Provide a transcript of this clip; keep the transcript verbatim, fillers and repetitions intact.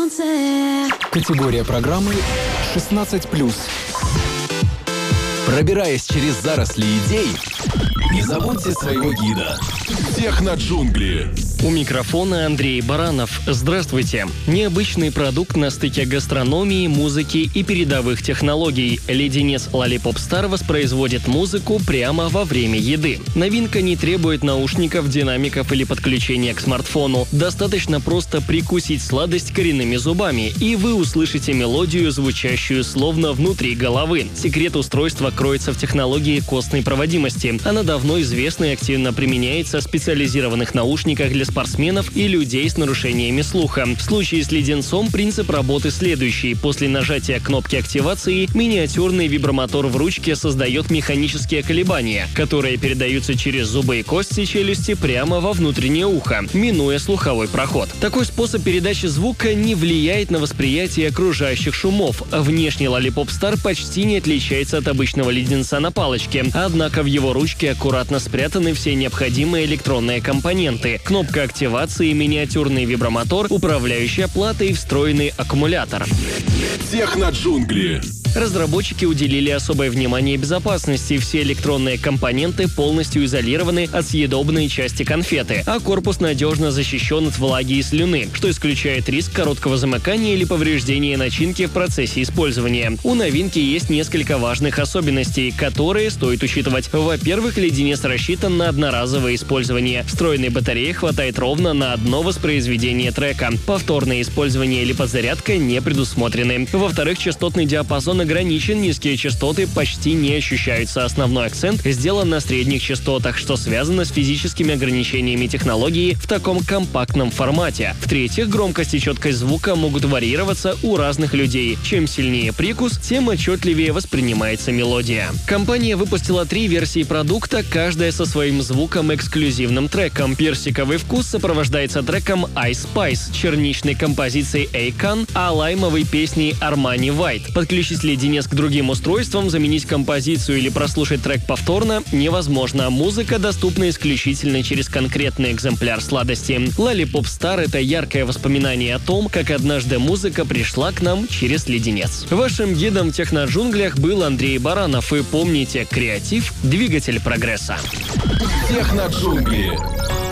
солнце. Категория программы шестнадцать плюс. Пробираясь через заросли идей, не забудьте своего гида. Техноджунгли. У микрофона Андрей Баранов. Здравствуйте. Необычный продукт на стыке гастрономии, музыки и передовых технологий. Леденец Lollipop Star воспроизводит музыку прямо во время еды. Новинка не требует наушников, динамиков или подключения к смартфону. Достаточно просто прикусить сладость коренными зубами, и вы услышите мелодию, звучащую словно внутри головы. Секрет устройства кроется в технологии костной проводимости. Она давно известна и активно применяется в специализированных наушниках для спортсменов и людей с нарушениями слуха. В случае с леденцом принцип работы следующий. После нажатия кнопки активации миниатюрный вибромотор в ручке создает механические колебания, которые передаются через зубы и кости челюсти прямо во внутреннее ухо, минуя слуховой проход. Такой способ передачи звука не влияет на восприятие окружающих шумов. Внешний Lollipop Star почти не отличается от обычного леденца на палочке, однако в его ручке аккуратно спрятаны все необходимые электронные компоненты: кнопка активации, миниатюрный вибромотор, управляющая плата и встроенный аккумулятор. Техноджунгли. Разработчики уделили особое внимание безопасности. Все электронные компоненты полностью изолированы от съедобной части конфеты, а корпус надежно защищен от влаги и слюны, что исключает риск короткого замыкания или повреждения начинки в процессе использования. У новинки есть несколько важных особенностей, которые стоит учитывать. Во-первых, леденец рассчитан на одноразовое использование. Встроенной батареи хватает ровно на одно воспроизведение трека. Повторное использование или подзарядка не предусмотрены. Во-вторых, частотный диапазон ограничен, низкие частоты почти не ощущаются. Основной акцент сделан на средних частотах, что связано с физическими ограничениями технологии в таком компактном формате. В-третьих, громкость и четкость звука могут варьироваться у разных людей. Чем сильнее прикус, тем отчетливее воспринимается мелодия. Компания выпустила три версии продукта, каждая со своим звуком и эксклюзивным треком. Персиковый вкус сопровождается треком Ice Spice, черничной композицией Akon, а лаймовой песней Armani White. Подключить леденец к другим устройствам, заменить композицию или прослушать трек повторно невозможно. Музыка доступна исключительно через конкретный экземпляр сладости. Lollipop Star — это яркое воспоминание о том, как однажды музыка пришла к нам через леденец. Вашим гидом в техноджунглях был Андрей Баранов. И помните, креатив — двигатель прогресса. Техноджунгли.